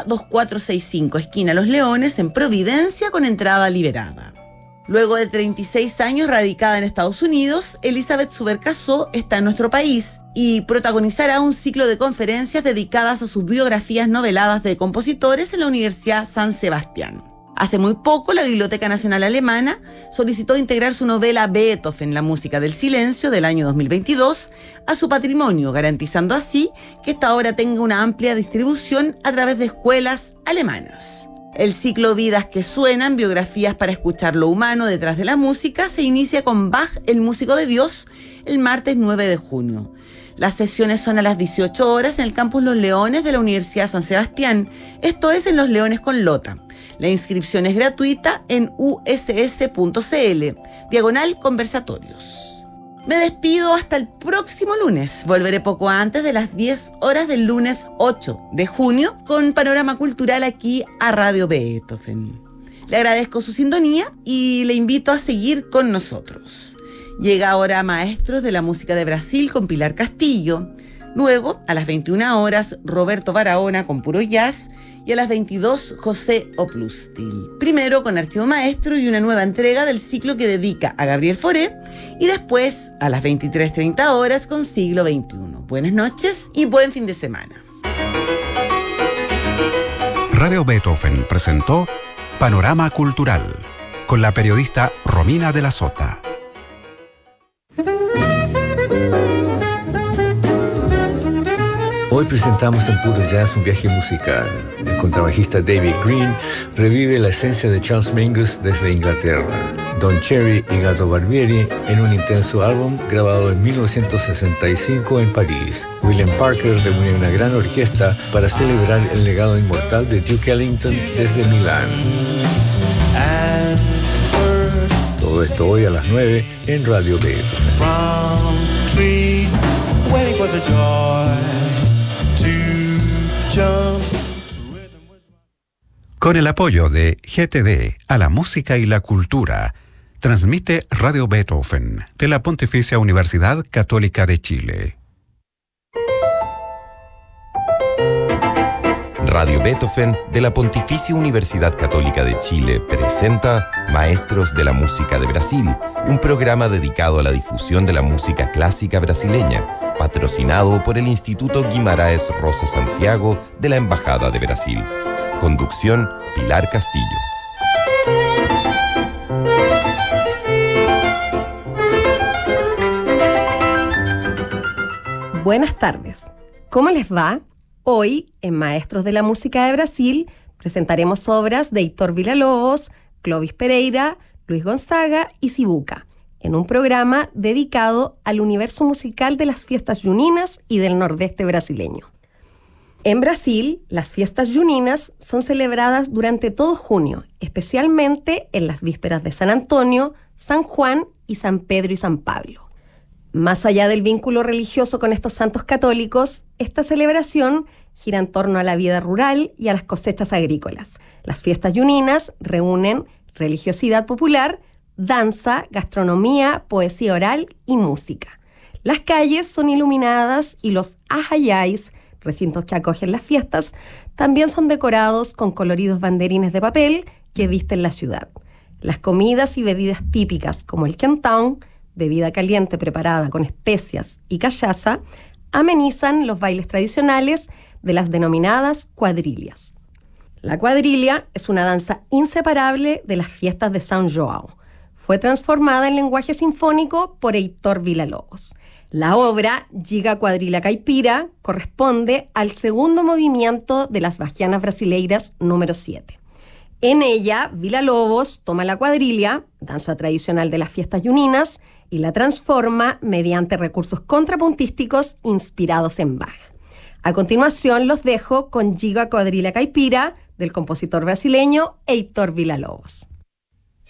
Avenida 2465, esquina Los Leones, en Providencia, con entrada liberada. Luego de 36 años radicada en Estados Unidos, Elizabeth Subercaseaux está en nuestro país y protagonizará un ciclo de conferencias dedicadas a sus biografías noveladas de compositores en la Universidad San Sebastián. Hace muy poco, la Biblioteca Nacional Alemana solicitó integrar su novela Beethoven, la música del silencio, del año 2022, a su patrimonio, garantizando así que esta obra tenga una amplia distribución a través de escuelas alemanas. El ciclo Vidas que Suenan, biografías para escuchar lo humano detrás de la música, se inicia con Bach, el músico de Dios, el martes 9 de junio. Las sesiones son a las 18 horas en el campus Los Leones de la Universidad San Sebastián, esto es en Los Leones con Lota. La inscripción es gratuita en uss.cl/conversatorios. Me despido hasta el próximo lunes. Volveré poco antes de las 10 horas del lunes 8 de junio con Panorama Cultural aquí a Radio Beethoven. Le agradezco su sintonía y le invito a seguir con nosotros. Llega ahora Maestros de la Música de Brasil con Pilar Castillo. Luego, a las 21 horas, Roberto Barahona con Puro Jazz. Y a las 22, José Oplustil. Primero con Archivo Maestro y una nueva entrega del ciclo que dedica a Gabriel Fauré. Y después, a las 23:30 horas, con Siglo XXI. Buenas noches y buen fin de semana. Radio Beethoven presentó Panorama Cultural con la periodista Romina de la Sota. Hoy presentamos en Puro Jazz un viaje musical. El contrabajista David Green revive la esencia de Charles Mingus desde Inglaterra. Don Cherry y Gato Barbieri en un intenso álbum grabado en 1965 en París. William Parker reúne una gran orquesta para celebrar el legado inmortal de Duke Ellington desde Milán. Todo esto hoy a las 9 en Radio Beethoven. Con el apoyo de GTD a la música y la cultura, transmite Radio Beethoven de la Pontificia Universidad Católica de Chile. Radio Beethoven de la Pontificia Universidad Católica de Chile presenta Maestros de la Música de Brasil, un programa dedicado a la difusión de la música clásica brasileña, patrocinado por el Instituto Guimarães Rosa Santiago de la Embajada de Brasil. Conducción, Pilar Castillo. Buenas tardes. ¿Cómo les va? Hoy, en Maestros de la Música de Brasil, presentaremos obras de Heitor Villa-Lobos, Clovis Pereira, Luis Gonzaga y Sibuca, en un programa dedicado al universo musical de las fiestas juninas y del nordeste brasileño. En Brasil, las fiestas juninas son celebradas durante todo junio, especialmente en las vísperas de San Antonio, San Juan y San Pedro y San Pablo. Más allá del vínculo religioso con estos santos católicos, esta celebración gira en torno a la vida rural y a las cosechas agrícolas. Las fiestas juninas reúnen religiosidad popular, danza, gastronomía, poesía oral y música. Las calles son iluminadas y los ajayais, recintos que acogen las fiestas, también son decorados con coloridos banderines de papel que visten la ciudad. Las comidas y bebidas típicas, como el quentão, bebida caliente preparada con especias y cachaza, amenizan los bailes tradicionales de las denominadas cuadrillas. La cuadrilla es una danza inseparable de las fiestas de São João. Fue transformada en lenguaje sinfónico por Heitor Villa-Lobos. La obra, Giga Quadrilha Caipira, corresponde al segundo movimiento de las Bahianas Brasileiras número 7. En ella, Villa-Lobos toma la cuadrilla, danza tradicional de las fiestas juninas, y la transforma mediante recursos contrapuntísticos inspirados en Bach. A continuación los dejo con Giga Quadrilha Caipira del compositor brasileño Heitor Villa-Lobos.